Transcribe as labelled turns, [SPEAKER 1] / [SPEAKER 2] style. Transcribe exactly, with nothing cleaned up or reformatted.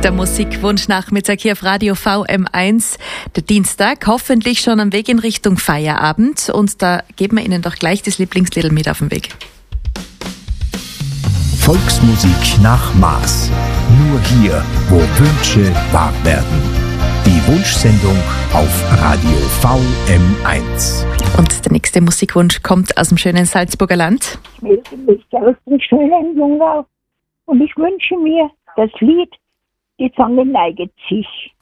[SPEAKER 1] Der Musikwunsch-Nachmittag hier auf Radio V M eins. Der Dienstag, hoffentlich schon am Weg in Richtung Feierabend. Und da geben wir Ihnen doch gleich das Lieblingslied mit auf den Weg.
[SPEAKER 2] Volksmusik nach Maß. Nur hier, wo Wünsche wahr werden. Die Wunschsendung auf Radio V M eins.
[SPEAKER 1] Und der nächste Musikwunsch kommt aus dem schönen Salzburger Land.
[SPEAKER 3] Ich melde mich aus dem schönen Jungau und ich wünsche mir das Lied Die Sonne neiget sich.